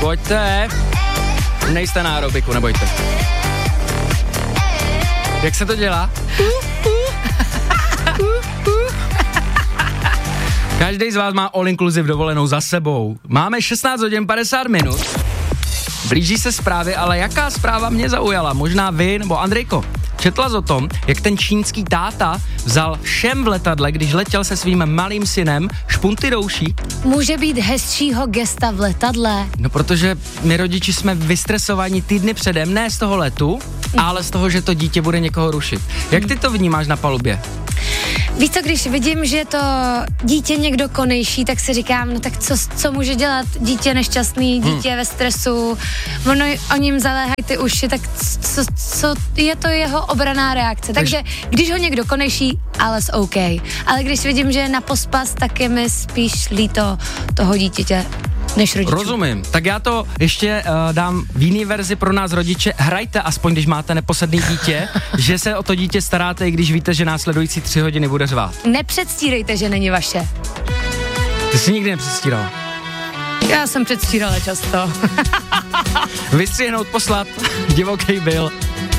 Pojďte. Nejste na aerobiku, nebojte. Jak se to dělá? Každý z vás má all inclusive dovolenou za sebou. Máme 16 hodin 50 minut. Blíží se zprávy, ale jaká zpráva mě zaujala? Možná vy nebo Andrejko. Četla jsi o tom, jak ten čínský táta vzal všem v letadle, když letěl se svým malým synem, špunty do uší? Může být hezčího gesta v letadle. No, protože my rodiči jsme vystresovaní týdny předem, ne z toho letu, ale z toho, že to dítě bude někoho rušit. Jak ty to vnímáš na palubě? Víš co, když vidím, že je to dítě někdo konejší, tak si říkám, no tak co může dělat dítě nešťastný, dítě ve stresu, o ním zaléhají ty uši, tak co je to jeho obranná reakce. Takže když ho někdo konejší, ale OK. Ale když vidím, že je na pospas, tak je mi spíš líto toho dítěte než rodičů. Rozumím. Tak já to ještě dám v jiný verzi pro nás rodiče. Hrajte aspoň, když máte neposedný dítě, že se o to dítě staráte, i když víte, že následující 3 hodiny bude řvát. Nepředstírejte, že není vaše. Ty jsi nikdy nepředstíral. Já jsem předstírala často. Vystřihnout, poslat, divoký byl.